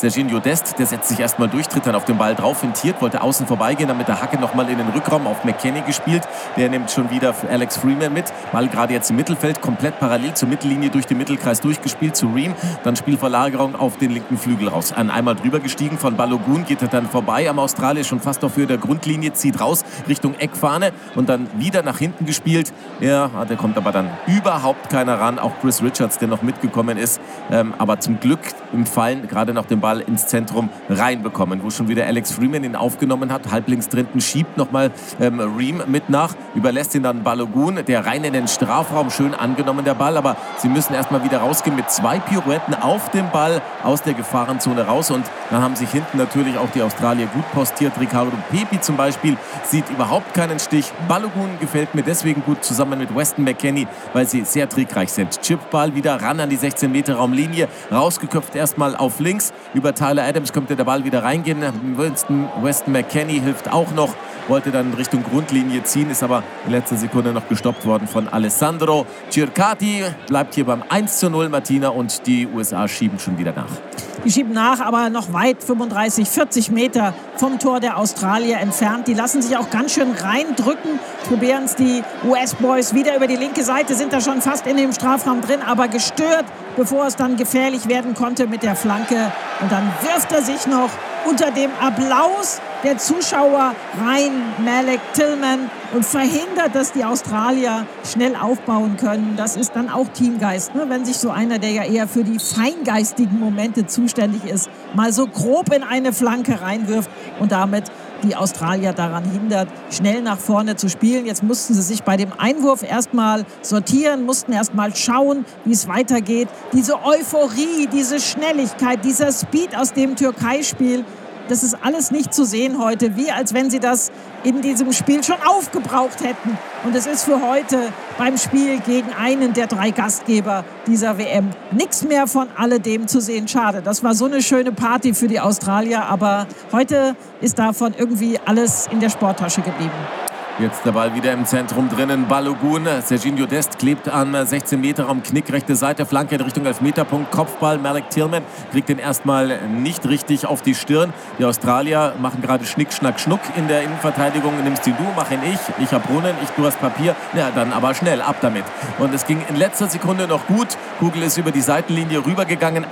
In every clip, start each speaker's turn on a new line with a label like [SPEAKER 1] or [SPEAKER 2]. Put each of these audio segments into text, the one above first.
[SPEAKER 1] Serginho Dest, der setzt sich erstmal durch, tritt dann auf den Ball drauf, fintiert, wollte außen vorbeigehen, dann mit der Hacke nochmal in den Rückraum auf McKennie gespielt. Der nimmt schon wieder Alex Freeman mit. Ball gerade jetzt im Mittelfeld, komplett parallel zur Mittellinie durch den Mittelkreis durchgespielt zu Ream. Dann Spielverlagerung auf den linken Flügel raus. Einmal drüber gestiegen von Balogun, geht er dann vorbei am Australier, schon fast auf Höhe der Grundlinie, zieht raus Richtung Eckfahne und dann wieder nach hinten gespielt. Ja, der kommt aber dann überhaupt keiner ran. Auch Chris Richards, der noch mitgekommen ist, aber zum Glück im Fallen gerade noch den Ball ins Zentrum reinbekommen, wo schon wieder Alex Freeman ihn aufgenommen hat. Halblinks drinnen schiebt nochmal Ream mit nach, überlässt ihn dann Balogun, der rein in den Strafraum, schön angenommen der Ball, aber sie müssen erstmal wieder rausgehen mit 2 Pirouetten auf dem Ball aus der Gefahrenzone raus und dann haben sich hinten natürlich auch die Australier gut postiert. Ricardo Pepi zum Beispiel sieht überhaupt keinen Stich. Balogun gefällt mir deswegen gut zusammen mit Weston McKennie, weil sie sehr trickreich sind. Chipball wieder ran an die 16-Meter-Raumlinie, rausgeköpft erstmal auf links. Über Tyler Adams könnte der Ball wieder reingehen. Weston McKennie hilft auch noch, wollte dann Richtung Grundlinie ziehen, ist aber in letzter Sekunde noch gestoppt worden von Alessandro Circati. Bleibt hier beim 1:0, Martina, und die USA schieben schon wieder nach.
[SPEAKER 2] Die schieben nach, aber noch weit, 35, 40 Meter vom Tor der Australier entfernt. Die lassen sich auch ganz schön reindrücken. Probieren es die US-Boys wieder über die linke Seite, sind da schon fast in dem Strafraum drin, aber gestört, bevor es dann gefährlich werden konnte mit der Flanke. Und dann wirft er sich noch unter dem Applaus der Zuschauer rein, Malik Tillman, und verhindert, dass die Australier schnell aufbauen können. Das ist dann auch Teamgeist, ne? Wenn sich so einer, der ja eher für die feingeistigen Momente zuständig ist, mal so grob in eine Flanke reinwirft und damit die Australier daran hindert, schnell nach vorne zu spielen. Jetzt mussten sie sich bei dem Einwurf erstmal sortieren, mussten erstmal schauen, wie es weitergeht. Diese Euphorie, diese Schnelligkeit, dieser Speed aus dem Türkei-Spiel, das ist alles nicht zu sehen heute, wie als wenn sie das in diesem Spiel schon aufgebraucht hätten. Und es ist für heute beim Spiel gegen einen der 3 Gastgeber dieser WM nichts mehr von alledem zu sehen. Schade, das war so eine schöne Party für die Australier, aber heute ist davon irgendwie alles in der Sporttasche geblieben.
[SPEAKER 1] Jetzt der Ball wieder im Zentrum drinnen. Balogun, Serginho Dest klebt an 16-Meter-Raum, Knick, rechte Seite, Flanke in Richtung Elfmeterpunkt, Kopfball. Malik Tillman kriegt den erstmal nicht richtig auf die Stirn. Die Australier machen gerade Schnick, Schnack, Schnuck in der Innenverteidigung. Nimmst ihn du, mach ihn ich hab Brunnen, du hast Papier. Ja, dann aber schnell, ab damit. Und es ging in letzter Sekunde noch gut. Kugel ist über die Seitenlinie rübergegangen.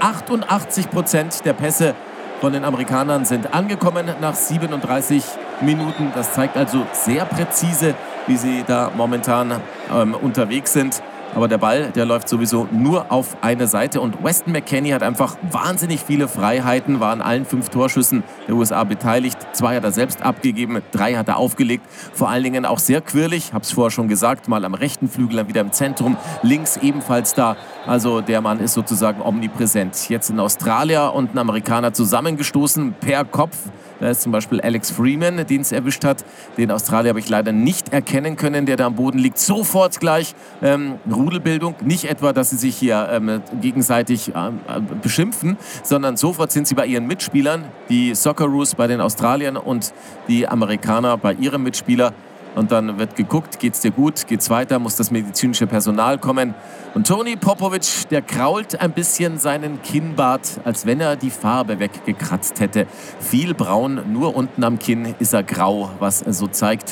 [SPEAKER 1] 88% der Pässe von den Amerikanern sind angekommen nach 37 Minuten. Das zeigt also sehr präzise, wie sie da momentan unterwegs sind. Aber der Ball, der läuft sowieso nur auf eine Seite. Und Weston McKennie hat einfach wahnsinnig viele Freiheiten, war an allen 5 Torschüssen der USA beteiligt. 2 hat er selbst abgegeben, 3 hat er aufgelegt. Vor allen Dingen auch sehr quirlig, hab's vorher schon gesagt, mal am rechten Flügel, dann wieder im Zentrum, links ebenfalls da. Also der Mann ist sozusagen omnipräsent. Jetzt ein Australier und ein Amerikaner zusammengestoßen per Kopf. Da ist zum Beispiel Alex Freeman, den es erwischt hat. Den Australier habe ich leider nicht erkennen können, der da am Boden liegt. Sofort gleich Rudelbildung. Nicht etwa, dass sie sich hier gegenseitig beschimpfen, sondern sofort sind sie bei ihren Mitspielern. Die Socceroos bei den Australiern und die Amerikaner bei ihrem Mitspieler. Und dann wird geguckt, geht's dir gut, geht's weiter, muss das medizinische Personal kommen. Und Tony Popovic, der krault ein bisschen seinen Kinnbart, als wenn er die Farbe weggekratzt hätte. Viel braun, nur unten am Kinn ist er grau, was so zeigt,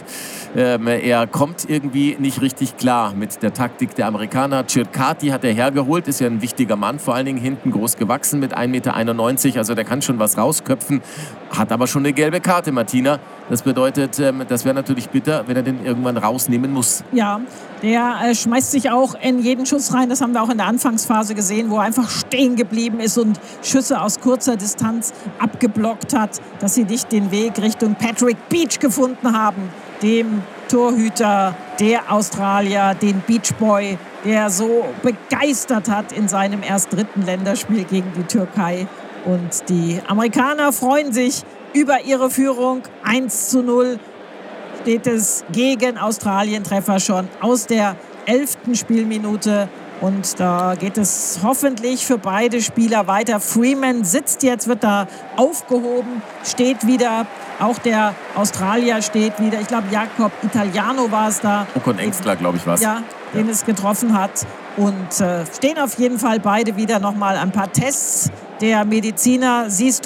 [SPEAKER 1] er kommt irgendwie nicht richtig klar mit der Taktik der Amerikaner. Circati hat er hergeholt, ist ja ein wichtiger Mann, vor allen Dingen hinten groß gewachsen mit 1,91 Meter, also der kann schon was rausköpfen, hat aber schon eine gelbe Karte, Martina. Das bedeutet, das wäre natürlich bitter, wenn er den irgendwann rausnehmen muss.
[SPEAKER 2] Ja, der schmeißt sich auch in jeden Schuss rein. Das haben wir auch in der Anfangsphase gesehen, wo er einfach stehen geblieben ist und Schüsse aus kurzer Distanz abgeblockt hat, dass sie nicht den Weg Richtung Patrick Beach gefunden haben, dem Torhüter der Australier, den Beach Boy, der so begeistert hat in seinem erst 3. Länderspiel gegen die Türkei. Und die Amerikaner freuen sich über ihre Führung. 1:0 steht es gegen Australien, Treffer schon aus der 11. Spielminute. Und da geht es hoffentlich für beide Spieler weiter. Freeman sitzt jetzt, wird da aufgehoben, steht wieder. Auch der Australier steht wieder. Ich glaube, Jakob Italiano war es da.
[SPEAKER 1] Okon Engstler, glaube ich, war es.
[SPEAKER 2] Ja, den es getroffen hat. Und stehen auf jeden Fall beide wieder. Nochmal ein paar Tests der Mediziner. Siehst du